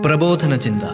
പ്രബോധന ചിന്ത.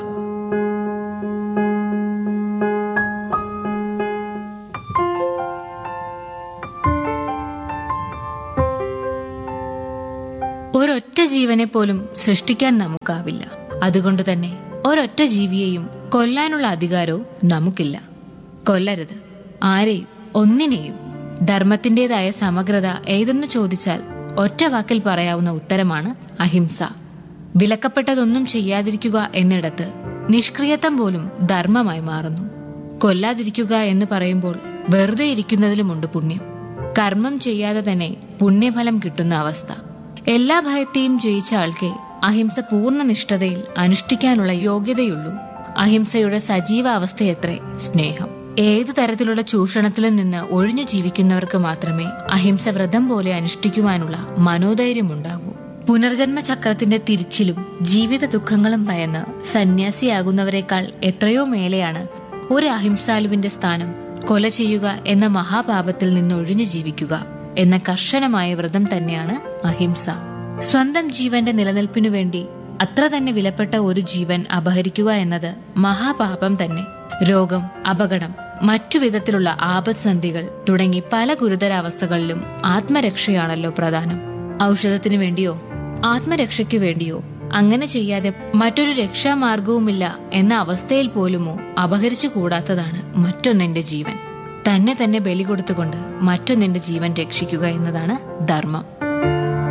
ഒരൊറ്റ ജീവനെ പോലും സൃഷ്ടിക്കാൻ നമുക്കാവില്ല. അതുകൊണ്ട് തന്നെ ഒരൊറ്റ ജീവിയെയും കൊല്ലാനുള്ള അധികാരവും നമുക്കില്ല. കൊല്ലരുത് ആരെയും, ഒന്നിനെയും. ധർമ്മത്തിന്റേതായ സമഗ്രത ഏതെന്ന് ചോദിച്ചാൽ ഒറ്റ വാക്കിൽ പറയാവുന്ന ഉത്തരമാണ് അഹിംസ. വിലക്കപ്പെട്ടതൊന്നും ചെയ്യാതിരിക്കുക എന്നിടത്ത് നിഷ്ക്രിയത്വം പോലും ധർമ്മമായി മാറുന്നു. കൊല്ലാതിരിക്കുക എന്ന് പറയുമ്പോൾ വെറുതെ ഇരിക്കുന്നതിലുമുണ്ട് പുണ്യം. കർമ്മം ചെയ്യാതെ തന്നെ പുണ്യഫലം കിട്ടുന്ന അവസ്ഥ. എല്ലാ ഭയത്തെയും ജയിച്ച ആൾക്കേ അഹിംസ പൂർണ്ണ നിഷ്ഠതയിൽ അനുഷ്ഠിക്കാനുള്ള യോഗ്യതയുള്ളൂ. അഹിംസയുടെ സജീവ അവസ്ഥയത്രേ സ്നേഹം. ഏതു തരത്തിലുള്ള ചൂഷണത്തിലും നിന്ന് ഒഴിഞ്ഞു ജീവിക്കുന്നവർക്ക് മാത്രമേ അഹിംസ വ്രതം പോലെ അനുഷ്ഠിക്കുവാനുള്ള മനോധൈര്യമുണ്ടാകൂ. പുനർജന്മ ചക്രത്തിന്റെ തിരിച്ചിലും ജീവിത ദുഃഖങ്ങളും ഭയന്ന് സന്യാസിയാകുന്നവരെക്കാൾ എത്രയോ മേലെയാണ് ഒരു അഹിംസാലുവിന്റെ സ്ഥാനം. കൊല ചെയ്യുക എന്ന മഹാപാപത്തിൽ നിന്ന് ഒഴിഞ്ഞു ജീവിക്കുക എന്ന കർശനമായ വ്രതം തന്നെയാണ് അഹിംസ. സ്വന്തം ജീവന്റെ നിലനിൽപ്പിനു വേണ്ടി അത്ര തന്നെ വിലപ്പെട്ട ഒരു ജീവൻ അപഹരിക്കുക എന്നത് മഹാപാപം തന്നെ. രോഗം, അപകടം, മറ്റു വിധത്തിലുള്ള ആപത്സന്ധികൾ തുടങ്ങി പല ഗുരുതരാവസ്ഥകളിലും ആത്മരക്ഷയാണല്ലോ പ്രധാനം. ഔഷധത്തിനു വേണ്ടിയോ ആത്മരക്ഷയ്ക്കു വേണ്ടിയോ അങ്ങനെ ചെയ്യാതെ മറ്റൊരു രക്ഷാമാർഗവുമില്ല എന്ന അവസ്ഥയിൽ പോലുമോ അപഹരിച്ചു കൂടാത്തതാണ് മറ്റൊന്നിന്റെ ജീവൻ. തന്നെ ബലി കൊടുത്തുകൊണ്ട് മറ്റൊന്നിന്റെ ജീവൻ രക്ഷിക്കുക എന്നതാണ് ധർമ്മം.